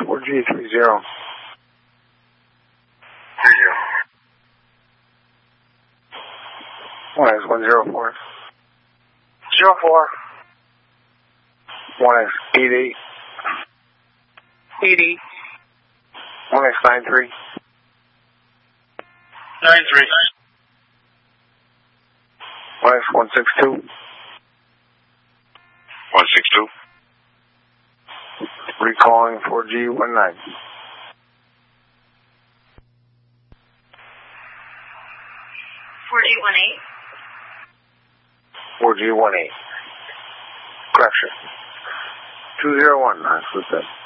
4G30. 1X104. 04. 1X88. 80. 1X93. 93. 1X162. 162. Recalling 4G19. 4G18. 4G18. Correction. 201, 9 foot 7.